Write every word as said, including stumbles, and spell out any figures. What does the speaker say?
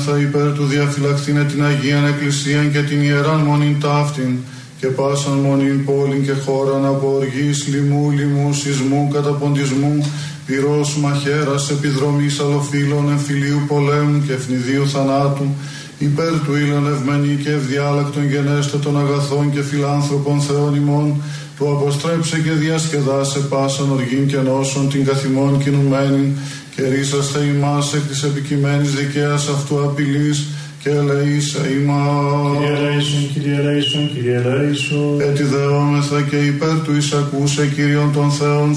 διαδώμεθα υπέρ του διαφυλακτήνε την Αγίαν Εκκλησίαν και την Ιεράν Μονήν ταύτην και πάσαν μονήν πόλην και χώραν από οργής, λοιμού, λοιμού, σεισμού, καταποντισμού, πυρός, μαχαίρας, επιδρομής αλλοφύλων, εμφυλίου πολέμου και ευνηδίου θανάτου, υπέρ του ήλων ευμένη και ευδιάλακτον γενέστε των αγαθών και φιλάνθρωπων Θεών ημών, που αποστρέψε και διασκεδάσε πάσαν οργήν και νόσων την καθημών κινουμένην, και ρίσαστε ημάς εκ της επικειμένης δικαίας αυτού απειλής, και ελεήσε ημάς. Κύριε ελέησον, Κύριε ελέησον, Κύριε ελέησον. Ετιδεόμεθα και υπέρ του εισακούσε Κύριον των Θεών